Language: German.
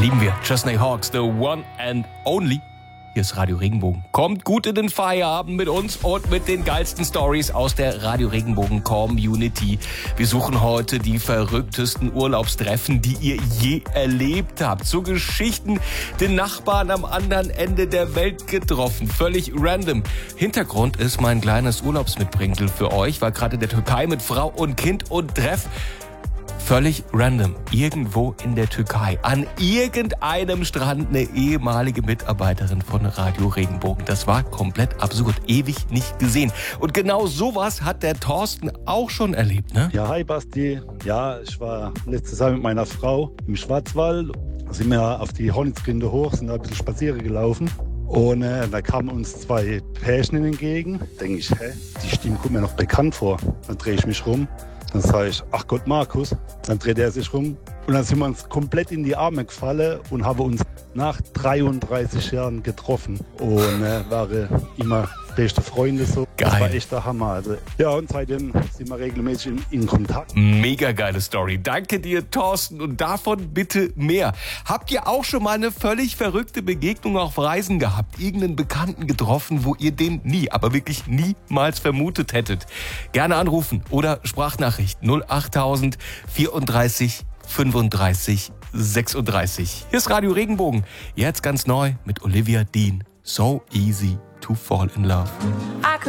Lieben wir. Chesney Hawks, the one and only. Hier ist Radio Regenbogen. Kommt gut in den Feierabend mit uns und mit den geilsten Stories aus der Radio Regenbogen Community. Wir suchen heute die verrücktesten Urlaubstreffen, die ihr je erlebt habt. So Geschichten, den Nachbarn am anderen Ende der Welt getroffen. Völlig random. Hintergrund ist mein kleines Urlaubsmitbringsel für euch. War gerade in der Türkei mit Frau und Kind und Treff. Völlig random, irgendwo in der Türkei, an irgendeinem Strand eine ehemalige Mitarbeiterin von Radio Regenbogen. Das war komplett absurd, ewig nicht gesehen. Und genau sowas hat der Thorsten auch schon erlebt, ne? Ja, hi Basti. Ja, ich war letztes Jahr mit meiner Frau im Schwarzwald. Da sind wir auf die Hornitzgrinde hoch, sind da ein bisschen spazieren gelaufen. Und da kamen uns zwei Pärchen entgegen. Denke ich, die Stimme kommt mir noch bekannt vor. Dann drehe ich mich rum. Dann sage ich, ach Gott, Markus. Dann dreht er sich rum. Und dann sind wir uns komplett in die Arme gefallen und haben uns nach 33 Jahren getroffen. Und waren immer beste Freunde so. Geil. Das war echt der Hammer. Also, ja, und seitdem sind wir regelmäßig in Kontakt. Mega geile Story. Danke dir, Thorsten. Und davon bitte mehr. Habt ihr auch schon mal eine völlig verrückte Begegnung auf Reisen gehabt? Irgendeinen Bekannten getroffen, wo ihr den nie, aber wirklich niemals vermutet hättet? Gerne anrufen oder Sprachnachricht 08000 34 35 36. Hier ist Radio Regenbogen. Jetzt ganz neu mit Olivia Dean. So easy to fall in love.